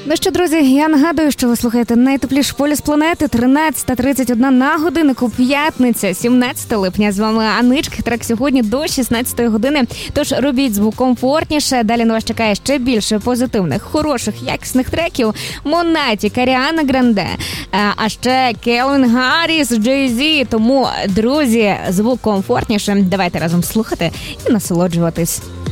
Ну що, друзі, я нагадую, що ви слухаєте найтепліший полюс планети, 13:31 на годиннику, п'ятниця, 17 липня. З вами Аничка, трек сьогодні до 16 години. Тож робіть звук комфортніше, далі на вас чекає ще більше позитивних, хороших, якісних треків. Монатік, Аріана Гранде, а ще Кельвін Гарріс, Джей-Зі. Тому, друзі, звук комфортніше. Давайте разом слухати і насолоджуватись.